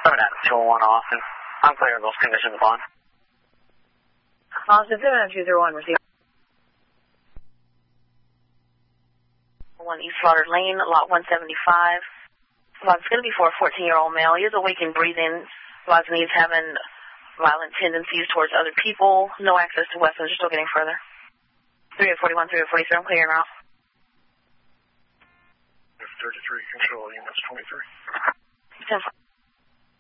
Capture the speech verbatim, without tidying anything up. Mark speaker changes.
Speaker 1: seven at two oh one Austin. I'm clear of those conditions on.
Speaker 2: Austin seven at two oh one, receive. one East Slaughter Lane, lot one seventy-five. It's going to be for a fourteen-year-old male. He is awake and breathing. He's having violent tendencies towards other people. No access to weapons. You're still getting further. three oh forty-one, three oh forty-three. I'm clearing out.
Speaker 3: thirty-three, control units twenty-three.
Speaker 2: ten